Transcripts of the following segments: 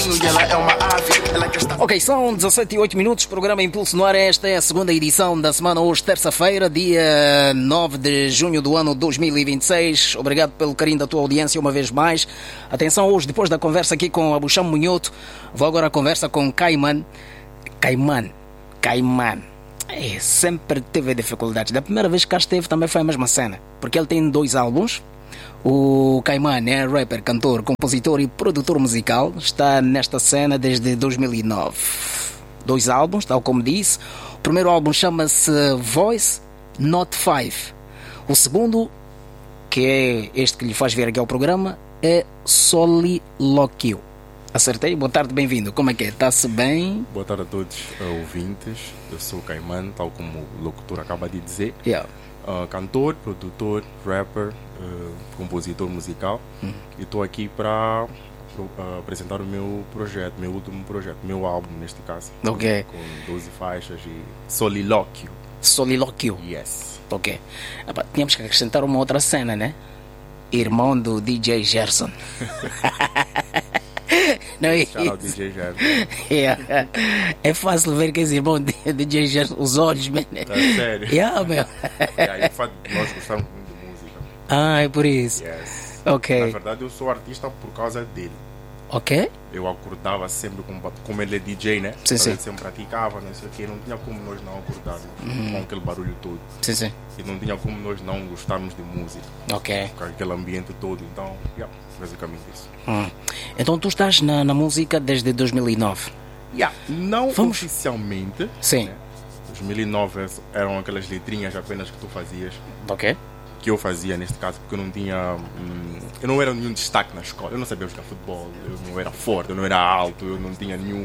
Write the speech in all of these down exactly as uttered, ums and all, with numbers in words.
Ok, são dezassete e oito minutos, programa Impulso no ar. Esta é a segunda edição da semana, hoje terça-feira, dia nove de junho do ano dois mil e vinte e seis. Obrigado pelo carinho da tua audiência uma vez mais. Atenção, hoje, depois da conversa aqui com Abucham Munhoto, vou agora à conversa com Caiman. Caiman, Caiman. É, sempre teve dificuldades. Da primeira vez que cá esteve também foi a mesma cena, porque ele tem dois álbuns. O Caiman é rapper, cantor, compositor e produtor musical. Está nesta cena desde dois mil e nove. Dois álbuns, tal como disse. O primeiro álbum chama-se Voice Not Five. O segundo, que é este que lhe faz ver aqui ao programa, é Solilóquio. Acertei? Boa tarde, bem-vindo. Como é que é? Está-se bem? Boa tarde a todos uh, ouvintes. Eu sou o Caiman, tal como o locutor acaba de dizer. Yeah. Uh, cantor, produtor, rapper, uh, compositor musical. Hum. E estou aqui para uh, apresentar o meu projeto, meu último projeto, meu álbum neste caso. Ok. Com doze faixas e Solilóquio. Solilóquio. Yes. Ok. Epá, tínhamos que acrescentar uma outra cena, né? Irmão do D J Gerson. Não é isso? Shout out D J Gerson. Yeah. É fácil ver que esse irmão de D J Gerson, os olhos, man. Tá sério? Yeah, meu. Yeah, nós gostamos muito de música. Ah, é por isso. Yes. Ok. Na verdade, eu sou artista por causa dele. Ok. Eu acordava sempre com, como ele é D J, né? Sim, sim. Ele sempre praticava, não sei o quê. Não tinha como nós não acordarmos Uhum. com aquele barulho todo. Sim, sim. E não tinha como nós não gostarmos de música. Ok. Com aquele ambiente todo. Então, yeah, basicamente isso. Hum. Então tu estás na, na música desde dois mil e nove? Yeah, não Vamos... oficialmente. Sim. Né? dois mil e nove eram aquelas letrinhas apenas que tu fazias. Ok. Que eu fazia neste caso, porque eu não tinha. Hum, eu não era nenhum destaque na escola. Eu não sabia jogar futebol. Eu não era forte, eu não era alto. Eu não tinha nenhum,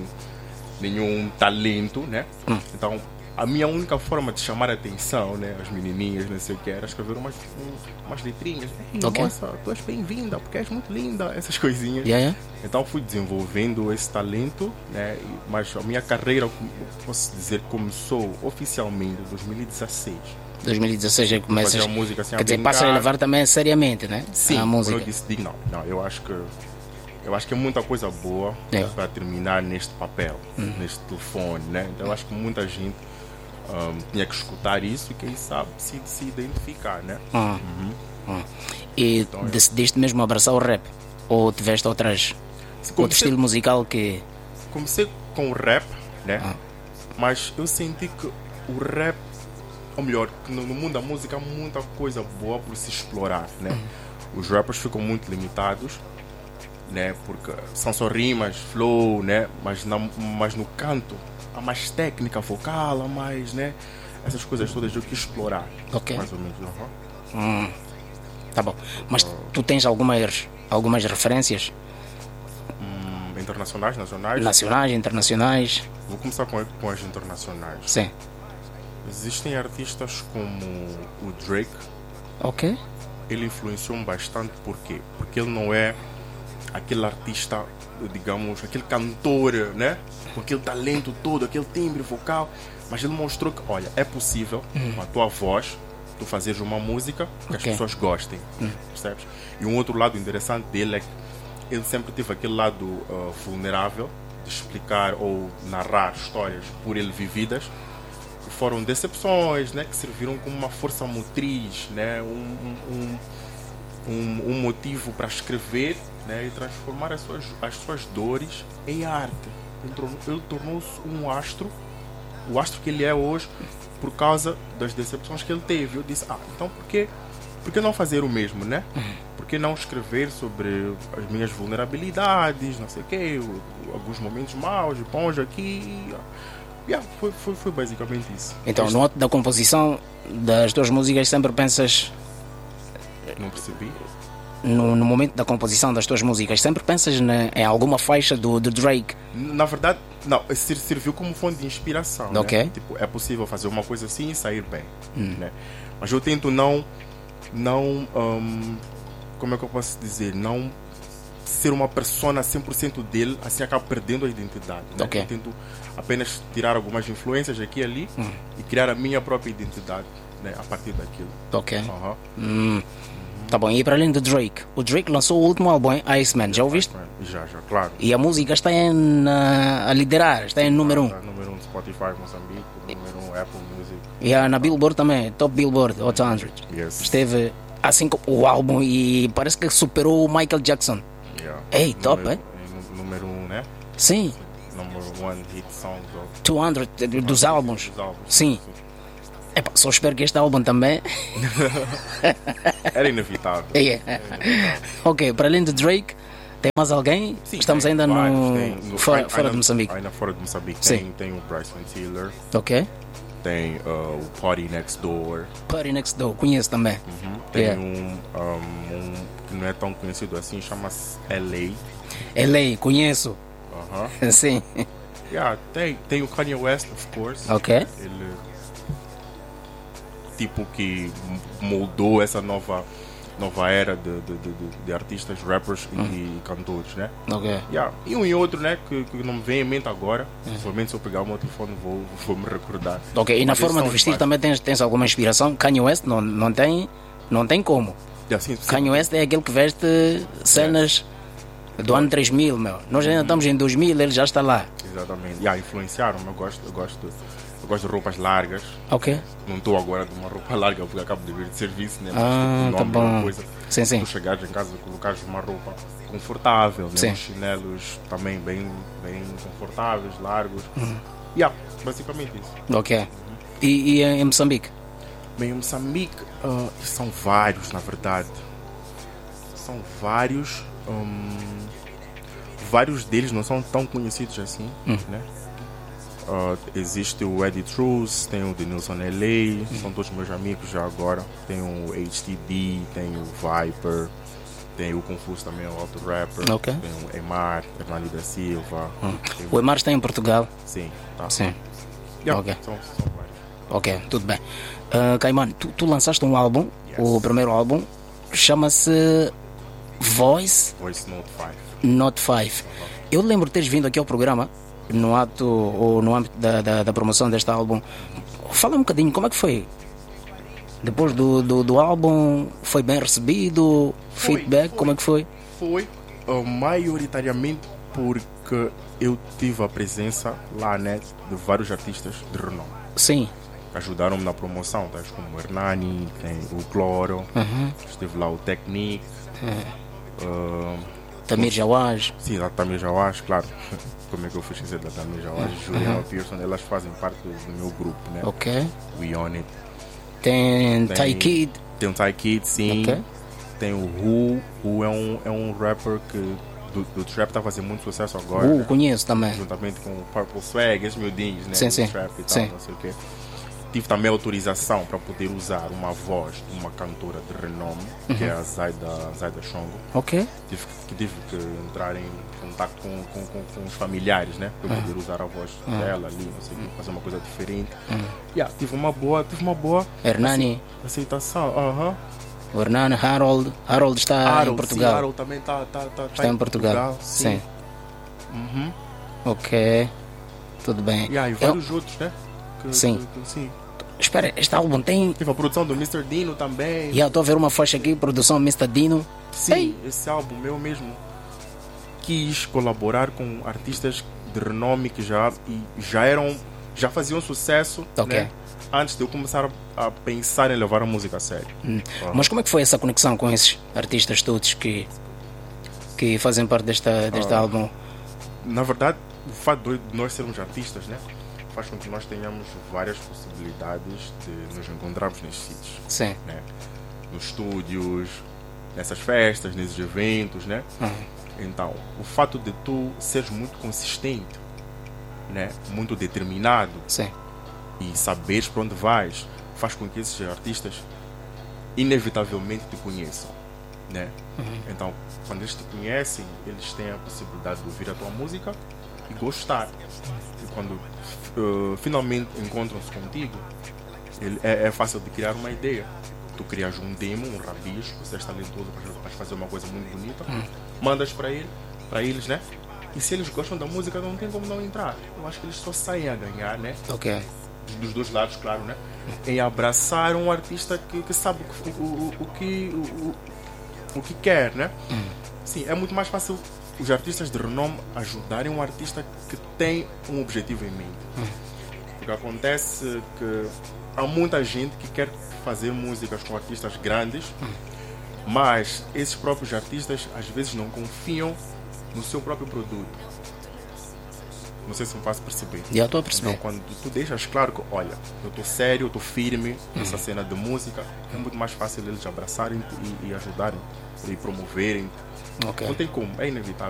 nenhum talento, né? Hum. Então, a minha única forma de chamar a atenção, né? As menininhas, não sei o que, era escrever umas, umas letrinhas. Ei, okay. Nossa, tu és bem-vinda, porque és muito linda. Essas coisinhas. Yeah, yeah. Então, fui desenvolvendo esse talento, né? Mas a minha carreira, posso dizer, começou oficialmente em dois mil e dezasseis. dois mil e dezasseis já começas, a música assim, quer dizer, passa a levar também seriamente, né? Sim, a música. eu decidi não, não, eu acho que eu acho que é muita coisa boa é. para terminar neste papel, uhum. neste telefone, né? Então eu acho que muita gente um, tinha que escutar isso e quem sabe se, se identificar, né? Uhum. Uhum. Uhum. E então, decidiste eu... mesmo abraçar o rap? Ou tiveste outras, comecei, outro estilo musical que... Comecei com o rap, né? Uhum. Mas eu senti que o rap, ou melhor, que no mundo da música há muita coisa boa por se explorar, né? Uhum. Os rappers ficam muito limitados, né? Porque são só rimas, flow, né? Mas, na, mas no canto há mais técnica vocal, há mais, né? Essas coisas todas eu quis explorar. Ok. Mais ou menos. Uhum. Hum. Tá bom. Mas uh, tu tens algumas, algumas referências? Hum, internacionais, nacionais? Nacionais, internacionais. Vou começar com, com as internacionais. Sim. Existem artistas como o Drake. Ok. Ele influenciou-me bastante, por quê? Porque ele não é aquele artista, digamos, aquele cantor, né? Com aquele talento todo, aquele timbre vocal. Mas ele mostrou que, olha, é possível, uhum. com a tua voz, tu fazeres uma música que okay. as pessoas gostem, uhum. percebes? E um outro lado interessante dele é que ele sempre teve aquele lado uh, vulnerável de explicar ou narrar histórias por ele vividas. Foram decepções, né, que serviram como uma força motriz, né, um, um, um, um motivo para escrever, né, e transformar as suas, as suas dores em arte. Ele, tornou, ele tornou-se um astro, o astro que ele é hoje, por causa das decepções que ele teve. Eu disse, ah, então por que, por que não fazer o mesmo, né? Por que não escrever sobre as minhas vulnerabilidades, não sei o quê, alguns momentos maus, bons aqui... Yeah, foi, foi, foi basicamente isso. Então, este... no ato da composição das tuas músicas, sempre pensas... Não percebi. No, no momento da composição das tuas músicas, sempre pensas na, em alguma faixa do, do Drake? Na verdade, não. Serviu como fonte de inspiração. Okay. Né? Tipo, é possível fazer uma coisa assim e sair bem. Hum. Né? Mas eu tento não... não um, como é que eu posso dizer? Não... ser uma persona cem por cento dele, assim acaba perdendo a identidade. Né? Okay. Eu tento apenas tirar algumas influências aqui e ali hum. e criar a minha própria identidade, né? A partir daquilo. Ok. Uhum. Hum. Tá bom, e para além do Drake, o Drake lançou o último álbum, hein? Iceman, já ouviste? Já, já, claro. E a música está em, uh, a liderar, está em número um. Está número um Spotify Moçambique, número um Apple Music. E a, na Billboard também, Top Billboard Hot cem. Yes. Esteve assim como o álbum e parece que superou o Michael Jackson. Yeah. Ei, top, número, hein? é, número um, né? Sim, Number one hit song of, duzentos dos álbuns. dos álbuns. Sim. Epá, só espero que este álbum também. Era inevitável. É. Ok, para além do Drake, tem mais alguém? Sim, Estamos tem ainda vários, no, tem- no- fora, ainda- fora de Moçambique. Ainda fora de Moçambique. Sim. Tem, tem o Bryson Tiller, Ok. tem uh, o Party Next Door, Party Next Door, conheço também. uhum, tem Yeah. um, um, um que não é tão conhecido assim, chama-se L L A, conheço. A. Uhum. Sim. Yeah, tem, tem o Kanye West, of course. Ok. Ele tipo que moldou essa nova nova era de, de, de, de- de artistas, rappers e, e cantores, né? Ok. Yeah. E um e outro, né? Que, que não me vem em mente agora. Provavelmente se eu pegar o meu telefone vou, vou me recordar. Ok, e na Mas forma esses de são vestir os também tens, tens alguma inspiração? Kanye West não, não, tem, não tem como. mais. Yeah, sim, sim. Kanye West é aquele que veste cenas do ano três mil, meu. Nós ainda estamos em dois mil, ele já está lá. Exatamente. Yeah, influenciaram. Eu gosto, eu gosto, eu gosto de roupas largas. Ok. Não estou agora de uma roupa larga porque acabo de vir de serviço, né? Mas, Ah, tipo, tá nome é uma bom. coisa. Sim, sim. Tu chegares em casa e colocares uma roupa confortável, né? Sim. Os chinelos também bem, bem confortáveis, largos. Uhum. Yeah, basicamente isso. Ok. E, e em Moçambique? Bem, em Moçambique ah, são vários, na verdade. São vários. hum, vários deles não são tão conhecidos assim, Hum. né? Ah, existe o Eddie Truz, tem o Denilson L A, são todos meus amigos já agora. Tem o H T D, tem o Viper, tem o Confuso também, o Auto Rapper. Ok. Tem o Emar, Hernani da Silva. tem O Emar está em Portugal. Sim, tá. Sim. Yeah, Ok. são, são vários. Ok, tudo bem. Uh, Caimano, tu, tu lançaste um álbum, Yes. o primeiro álbum, chama-se Voice Voice Note cinco. Note cinco. Eu lembro de teres vindo aqui ao programa, no ato ou no âmbito da, da, da promoção deste álbum. Fala um bocadinho, como é que foi? Depois do, do, do álbum, foi bem recebido? Foi, Feedback, foi. como é que foi? Foi uh, maioritariamente porque eu tive a presença lá, né, de vários artistas de renome Sim. que ajudaram-me na promoção, tais como o Hernani, tem o Cloro, Uhum. esteve lá o Technique, uh, Tamir Jawaj. sim, a Tamir Jawaj, claro. Como é que eu fui esquecer da Tamir Jawaj? Juliana Pearson, elas fazem parte do, do meu grupo, né? Ok. We On It. Tem Tem- Ty Kid. Tem o Ty Kid, sim. Ok. Tem o Who. Who é um, é um rapper que do, do trap está fazendo muito sucesso agora. Uh, né? conheço também. Juntamente com o Purple Swag, esses miudinhos, né? Sim, do sim. trap e tal, Sim. não sei o quê. Tive também autorização para poder usar uma voz de uma cantora de renome, que Uhum. é a Zaida, Zaida Chongo. Ok. Tive que, tive que entrar em contato com, com, com, com os familiares, né? Para eu poder usar a voz dela ali, não sei o quê, fazer uma coisa diferente. Yeah, tive uma boa, tive uma boa Hernani. aceitação. Aham. O Hernani, Harold. Harold está Harold, em Portugal. Sim, Harold também está tá, tá, Está tá em Portugal. sim. Sim. Uhum. Ok. Tudo bem. Yeah, e Eu- vários outros, né? Que- Sim. que- que- sim. Espera, este álbum tem. Tive a produção do mister Dino também. Já estou a ver uma faixa aqui, produção mister Dino. Sim, Ei. esse álbum eu mesmo quis colaborar com artistas de renome que já, e já eram, já faziam sucesso, Ok. né? Antes de eu começar a, a pensar em levar a música a sério. Ah. Mas como é que foi essa conexão com esses artistas todos que, que fazem parte desta, deste Ah. álbum? Na verdade, o fato de nós sermos artistas, né, faz com que nós tenhamos várias possibilidades de nos encontrarmos nesses sítios, Sim. né? Nos estúdios, nessas festas, nesses eventos, né? Uhum. Então, o fato de tu seres muito consistente, né, muito determinado Sim. e saberes para onde vais, faz com que esses artistas inevitavelmente te conheçam, né? Então, quando eles te conhecem, eles têm a possibilidade de ouvir a tua música e gostar. E quando uh, finalmente encontram-se contigo, ele, é, é fácil de criar uma ideia. Tu crias um demo, um rabisco, você és talentoso para fazer uma coisa muito bonita, mandas para ele, para eles, né? E se eles gostam da música, não tem como não entrar. Eu acho que eles só saem a ganhar, né? Ok. Dos dois lados, claro, né? Em abraçar um artista que, que sabe o, o, o que o, o que quer, né? Hum. Sim, é muito mais fácil os artistas de renome ajudarem um artista que tem um objetivo em mente. Hum. Porque acontece que há muita gente que quer fazer músicas com artistas grandes, hum. mas esses próprios artistas às vezes não confiam no seu próprio produto. Não sei se me faço perceber. Já estou a perceber. Então, quando tu deixas claro que, olha, eu estou sério, eu estou firme nessa hum. cena de música, é muito mais fácil eles abraçarem e, e ajudarem e promoverem. Okay. Não tem como, é inevitável.